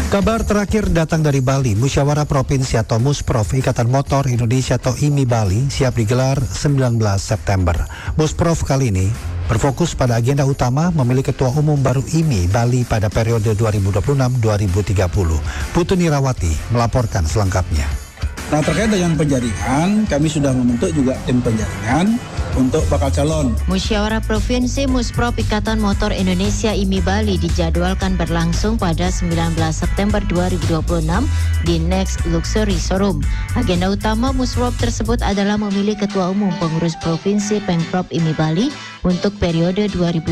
Kabar terakhir datang dari Bali. Musyawarah Provinsi atau Musprov Ikatan Motor Indonesia atau IMI Bali siap digelar 19 September. Musprov kali ini berfokus pada agenda utama memilih Ketua Umum baru IMI Bali pada periode 2026-2030. Putu Nirawati melaporkan selengkapnya. Nah, terkait dengan penjaringan, kami sudah membentuk juga tim penjaringan untuk bakal calon. Musyawarah Provinsi Musprov Ikatan Motor Indonesia IMI Bali dijadwalkan berlangsung pada 19 September 2026 di Next Luxury Showroom. Agenda utama Musprov tersebut adalah memilih Ketua Umum Pengurus Provinsi Pengprov IMI Bali untuk periode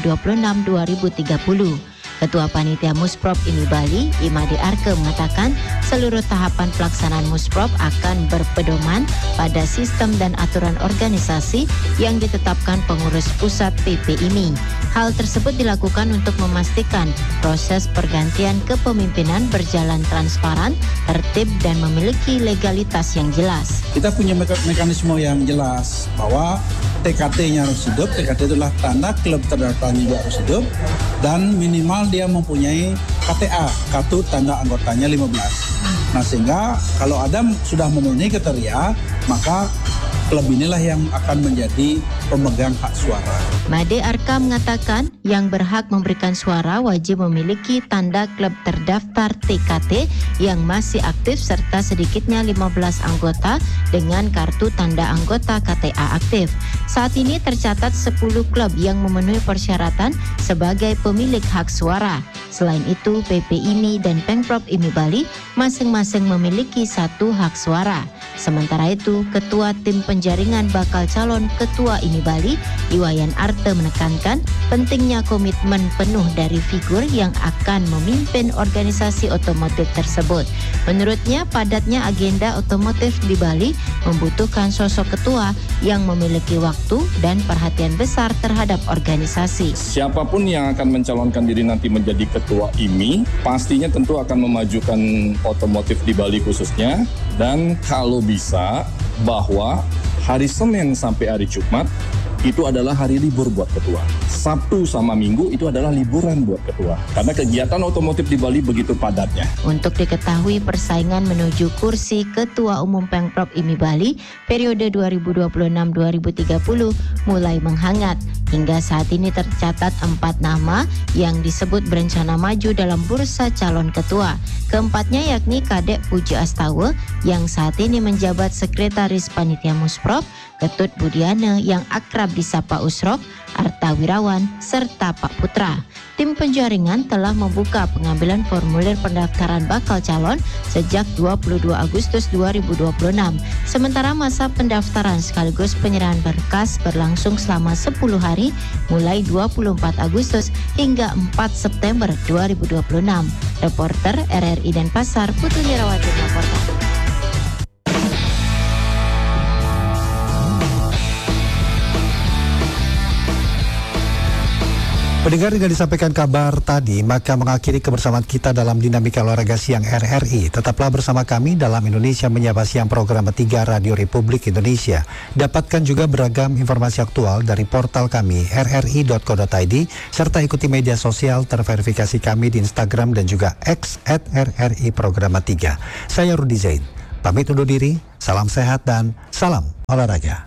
2026-2030. Ketua Panitia Musprov IMI Bali, Imade Arke mengatakan seluruh tahapan pelaksanaan Musprov akan berpedoman pada sistem dan aturan organisasi yang ditetapkan pengurus pusat PP IMI. Hal tersebut dilakukan untuk memastikan proses pergantian kepemimpinan berjalan transparan, tertib dan memiliki legalitas yang jelas. Kita punya mekanisme yang jelas bahwa TKT-nya harus hidup, TKT itulah tanda klub terdaftarnya juga harus hidup, dan minimal dia mempunyai KTA, kartu tanda anggotanya 15. Nah, sehingga kalau ada sudah memenuhi kriteria, maka klub inilah yang akan menjadi pemegang hak suara. Made Arka mengatakan yang berhak memberikan suara wajib memiliki tanda klub terdaftar TKT yang masih aktif serta sedikitnya 15 anggota dengan kartu tanda anggota KTA aktif. Saat ini tercatat 10 klub yang memenuhi persyaratan sebagai pemilik hak suara. Selain itu, PP IMI dan Pengprov IMI Bali masing-masing memiliki satu hak suara. Sementara itu, Ketua Tim Penjaringan bakal calon Ketua IMI Bali, Iwayan Arte menekankan pentingnya komitmen penuh dari figur yang akan memimpin organisasi otomotif tersebut. Menurutnya, padatnya agenda otomotif di Bali membutuhkan sosok ketua yang memiliki waktu dan perhatian besar terhadap organisasi. Siapapun yang akan mencalonkan diri nanti menjadi Ketua IMI, pastinya tentu akan memajukan otomotif di Bali khususnya, dan kalau bisa bahwa hari Senin sampai hari Jumat itu adalah hari libur buat ketua. Sabtu sama Minggu itu adalah liburan buat ketua. Karena kegiatan otomotif di Bali begitu padatnya. Untuk diketahui persaingan menuju kursi Ketua Umum Pengprov IMI Bali periode 2026-2030 mulai menghangat. Hingga saat ini tercatat 4 nama yang disebut berencana maju dalam bursa calon ketua. Keempatnya yakni Kadek Puji Astawa yang saat ini menjabat Sekretaris Panitia Musprov, Ketut Budiana yang akrab disapa Usrok, Arta Wirawan, serta Pak Putra. Tim penjaringan telah membuka pengambilan formulir pendaftaran bakal calon sejak 22 Agustus 2026. Sementara masa pendaftaran sekaligus penyerahan berkas berlangsung selama 10 hari mulai 24 Agustus hingga 4 September 2026. Reporter RRI Denpasar, Putu Nirawati melaporkan. Pendengar, dengan disampaikan kabar tadi, maka mengakhiri kebersamaan kita dalam Dinamika Olahraga Siang RRI. Tetaplah bersama kami dalam Indonesia Menyapa Siang program 3 Radio Republik Indonesia. Dapatkan juga beragam informasi aktual dari portal kami rri.co.id, serta ikuti media sosial terverifikasi kami di Instagram dan juga X @RRI Programa 3. Saya Rudi Zain, pamit undur diri, salam sehat dan salam olahraga.